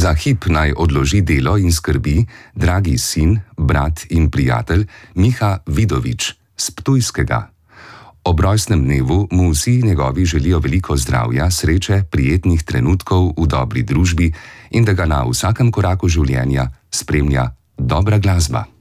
Za hip naj odloži delo in skrbi dragi sin, brat in prijatelj Miha Vidovič z Ptujskega. Ob rojstnem dnevu mu vsi njegovi želijo veliko zdravja, sreče, prijetnih trenutkov v dobri družbi in da ga na vsakem koraku življenja spremlja dobra glasba.